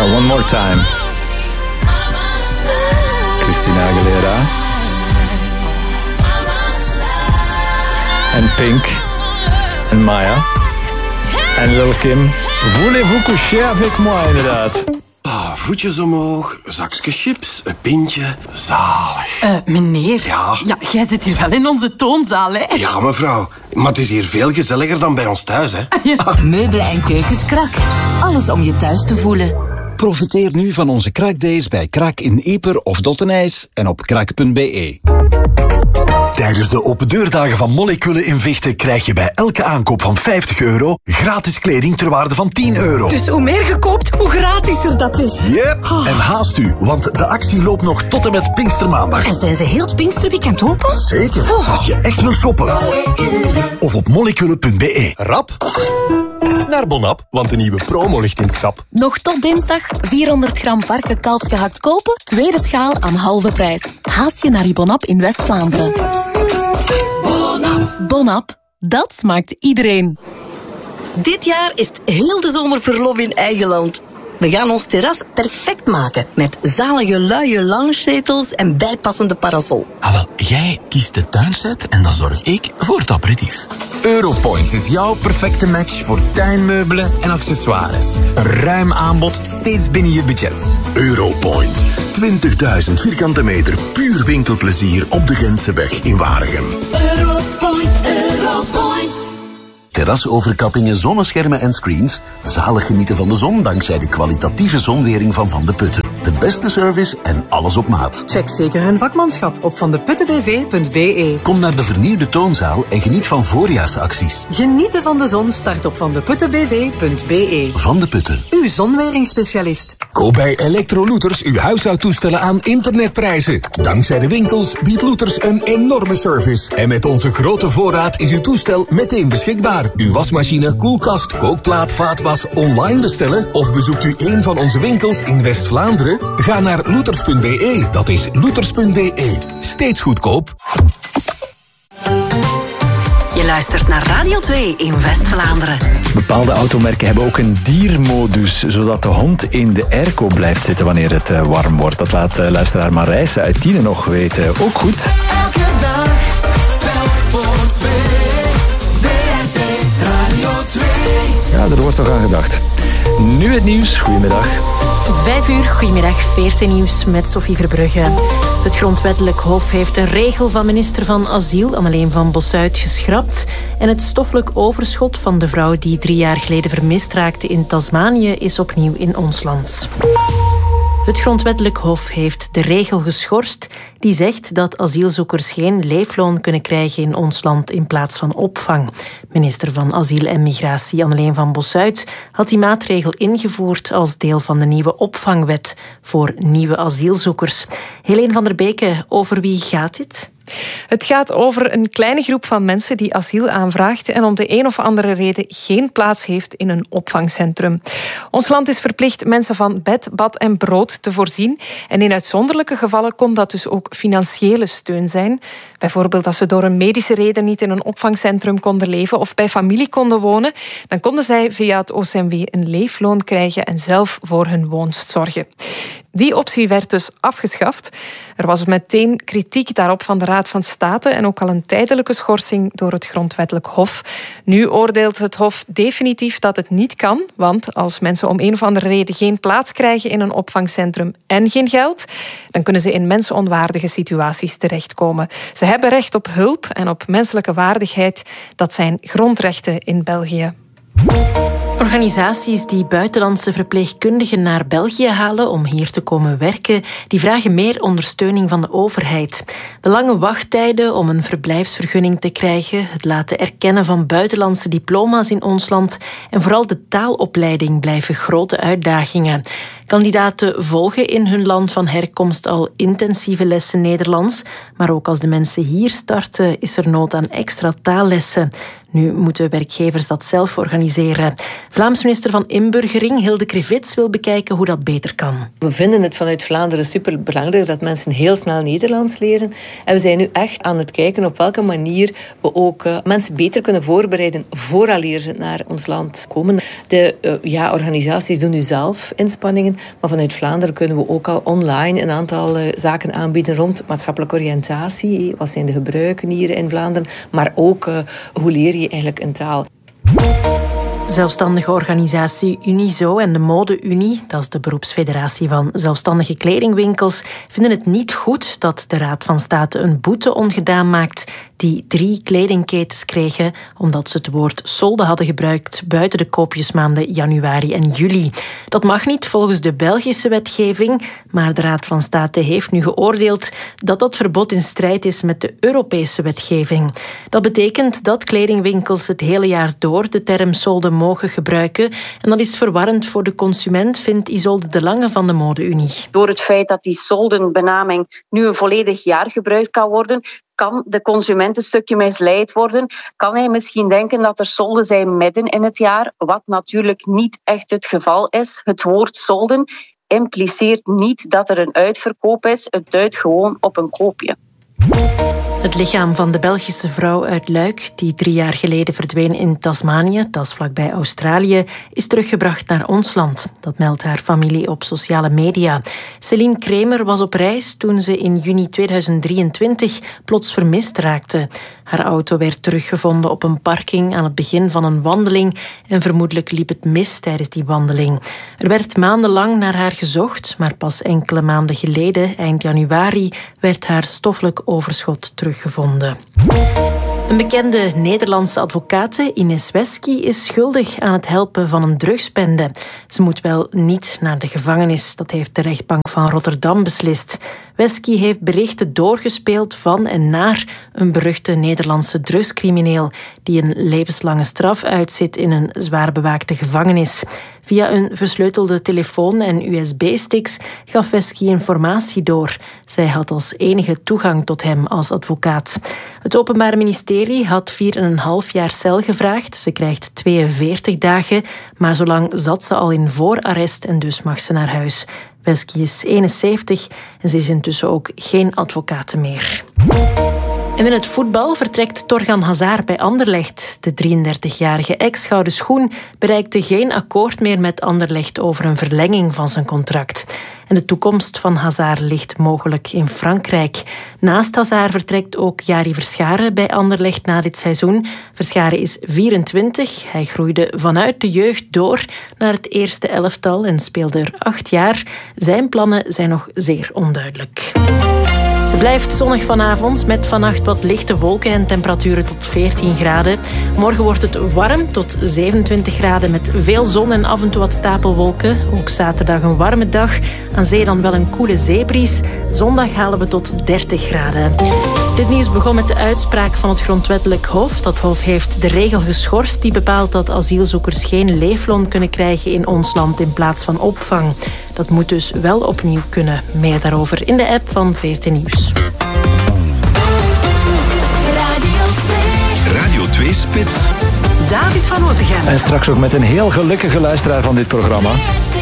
One More Time. Christina Aguilera. En Pink. En Maya. En Lil Kim. Voulez-vous coucher avec moi, inderdaad. Voetjes omhoog, zakje chips, een pintje. Zalig. Meneer. Ja? Ja, jij zit hier wel in onze toonzaal, hè? Ja, mevrouw. Maar het is hier veel gezelliger dan bij ons thuis, hè? Ja. Meubelen en keukens Krak. Alles om je thuis te voelen. Profiteer nu van onze Krakdays bij Krak in Ieper of Dottenijs en op krak.be. Tijdens de opendeurdagen van Molecule in Vechten krijg je bij elke aankoop van €50 gratis kleding ter waarde van €10. Dus hoe meer je koopt, hoe gratisser dat is. Yep. En haast u, want de actie loopt nog tot en met Pinkstermaandag. En zijn ze heel het Pinksterweekend open? Zeker, als je echt wilt shoppen. Of op molecule.be. Rap naar Bonap, want de nieuwe promo ligt in het schap. Nog tot dinsdag 400 gram varkenkalfs gehakt kopen, tweede schaal aan halve prijs. Haast je naar je Bonap in West-Vlaanderen. Bonap, dat smaakt iedereen. Dit jaar is het heel de zomer verlof in eigen land. We gaan ons terras perfect maken met zalige luie loungezetels en bijpassende parasol. Wel, jij kiest de tuinset en dan zorg ik voor het aperitief. Europoint is jouw perfecte match voor tuinmeubelen en accessoires. Een ruim aanbod, steeds binnen je budget. Europoint. 20.000 vierkante meter puur winkelplezier op de Gentseweg in Waregem. Europoint, Europoint. Terrasoverkappingen, zonneschermen en screens. Zalig genieten van de zon dankzij de kwalitatieve zonwering van Van de Putten. De beste service en alles op maat. Check zeker hun vakmanschap op vandeputtenbv.be. Kom naar de vernieuwde toonzaal en geniet van voorjaarsacties. Genieten van de zon start op vandeputtenbv.be. Van de Putten. Uw zonweringsspecialist. Koop bij Electrolooters uw huishoudtoestellen aan internetprijzen. Dankzij de winkels biedt Looters een enorme service. En met onze grote voorraad is uw toestel meteen beschikbaar. Uw wasmachine, koelkast, kookplaat, vaatwas online bestellen? Of bezoekt u een van onze winkels in West-Vlaanderen? Ga naar looters.be. Dat is looters.be. Steeds goedkoop. Je luistert naar Radio 2 in West-Vlaanderen. Bepaalde automerken hebben ook een diermodus, zodat de hond in de airco blijft zitten wanneer het warm wordt. Dat laat luisteraar Marijse uit Tiene nog weten. Ook goed. Elke dag, telk voor twee. WRT Radio 2. Ja, er wordt toch aan gedacht. Nu het nieuws. Goedemiddag. 5 uur, goedemiddag, 14 nieuws met Sophie Verbrugge. Het Grondwettelijk Hof heeft een regel van minister van Asiel, Ameleen van Bossuyt, geschrapt. En het stoffelijk overschot van de vrouw die 3 jaar geleden vermist raakte in Tasmanië is opnieuw in ons land. Het Grondwettelijk Hof heeft de regel geschorst die zegt dat asielzoekers geen leefloon kunnen krijgen in ons land in plaats van opvang. Minister van Asiel en Migratie Ameleen van Bossuyt had die maatregel ingevoerd als deel van de nieuwe opvangwet voor nieuwe asielzoekers. Helene van der Beke, over wie gaat dit? Het gaat over een kleine groep van mensen die asiel aanvraagt en om de een of andere reden geen plaats heeft in een opvangcentrum. Ons land is verplicht mensen van bed, bad en brood te voorzien. En in uitzonderlijke gevallen kon dat dus ook financiële steun zijn. Bijvoorbeeld als ze door een medische reden niet in een opvangcentrum konden leven of bij familie konden wonen, dan konden zij via het OCMW een leefloon krijgen en zelf voor hun woonst zorgen. Die optie werd dus afgeschaft. Er was meteen kritiek daarop van de Raad van State en ook al een tijdelijke schorsing door het Grondwettelijk Hof. Nu oordeelt het Hof definitief dat het niet kan, want als mensen om een of andere reden geen plaats krijgen in een opvangcentrum en geen geld, dan kunnen ze in mensonwaardige situaties terechtkomen. Ze hebben recht op hulp en op menselijke waardigheid. Dat zijn grondrechten in België. Organisaties die buitenlandse verpleegkundigen naar België halen om hier te komen werken, die vragen meer ondersteuning van de overheid. De lange wachttijden om een verblijfsvergunning te krijgen, het laten erkennen van buitenlandse diploma's in ons land en vooral de taalopleiding blijven grote uitdagingen. Kandidaten volgen in hun land van herkomst al intensieve lessen Nederlands, maar ook als de mensen hier starten is er nood aan extra taallessen. Nu moeten werkgevers dat zelf organiseren. Vlaams minister van Inburgering, Hilde Krivits, wil bekijken hoe dat beter kan. We vinden het vanuit Vlaanderen superbelangrijk dat mensen heel snel Nederlands leren. En we zijn nu echt aan het kijken op welke manier we ook mensen beter kunnen voorbereiden vooraleer ze naar ons land komen. De organisaties doen nu zelf inspanningen, maar vanuit Vlaanderen kunnen we ook al online een aantal zaken aanbieden rond maatschappelijke oriëntatie. Wat zijn de gebruiken hier in Vlaanderen? Maar ook hoe leer je eigenlijk een taal? Zelfstandige organisatie Unizo en de Mode-Unie, dat is de beroepsfederatie van zelfstandige kledingwinkels, vinden het niet goed dat de Raad van State een boete ongedaan maakt die 3 kledingketens kregen omdat ze het woord solde hadden gebruikt buiten de koopjesmaanden januari en juli. Dat mag niet volgens de Belgische wetgeving, maar de Raad van State heeft nu geoordeeld dat dat verbod in strijd is met de Europese wetgeving. Dat betekent dat kledingwinkels het hele jaar door de term solde mogen gebruiken. En dat is verwarrend voor de consument, vindt Isolde de Lange van de Mode-Unie. Door het feit dat die soldenbenaming nu een volledig jaar gebruikt kan worden, kan de consument een stukje misleid worden. Kan hij misschien denken dat er solden zijn midden in het jaar, wat natuurlijk niet echt het geval is. Het woord solden impliceert niet dat er een uitverkoop is. Het duidt gewoon op een koopje. Het lichaam van de Belgische vrouw uit Luik, die 3 jaar geleden verdween in Tasmanië, dat is vlakbij Australië, is teruggebracht naar ons land. Dat meldt haar familie op sociale media. Céline Kremer was op reis toen ze in juni 2023 plots vermist raakte. Haar auto werd teruggevonden op een parking aan het begin van een wandeling en vermoedelijk liep het mis tijdens die wandeling. Er werd maandenlang naar haar gezocht, maar pas enkele maanden geleden, eind januari, werd haar stoffelijk overschot teruggevonden. Een bekende Nederlandse advocate, Ines Wesky, is schuldig aan het helpen van een drugsbende. Ze moet wel niet naar de gevangenis, dat heeft de rechtbank van Rotterdam beslist. Wesky heeft berichten doorgespeeld van en naar een beruchte Nederlandse drugscrimineel die een levenslange straf uitzit in een zwaar bewaakte gevangenis. Via een versleutelde telefoon en USB-sticks gaf Wesky informatie door. Zij had als enige toegang tot hem als advocaat. Het Openbaar Ministerie had 4,5 jaar cel gevraagd. Ze krijgt 42 dagen, maar zolang zat ze al in voorarrest en dus mag ze naar huis. Wesky is 71 en ze is intussen ook geen advocaat meer. En in het voetbal vertrekt Torgan Hazard bij Anderlecht. De 33-jarige ex-gouden schoen bereikte geen akkoord meer met Anderlecht over een verlenging van zijn contract. En de toekomst van Hazard ligt mogelijk in Frankrijk. Naast Hazard vertrekt ook Jari Verscharen bij Anderlecht na dit seizoen. Verscharen is 24. Hij groeide vanuit de jeugd door naar het eerste elftal en speelde er 8 jaar. Zijn plannen zijn nog zeer onduidelijk. Het blijft zonnig vanavond met vannacht wat lichte wolken en temperaturen tot 14 graden. Morgen wordt het warm tot 27 graden met veel zon en af en toe wat stapelwolken. Ook zaterdag een warme dag. Aan zee dan wel een koele zeebries. Zondag halen we tot 30 graden. Dit nieuws begon met de uitspraak van het Grondwettelijk Hof. Dat hof heeft de regel geschorst die bepaalt dat asielzoekers geen leefloon kunnen krijgen in ons land in plaats van opvang. Dat moet dus wel opnieuw kunnen. Meer daarover in de app van VRT Nieuws. Radio 2 Spits. David van Otegem. En straks ook met een heel gelukkige luisteraar van dit programma.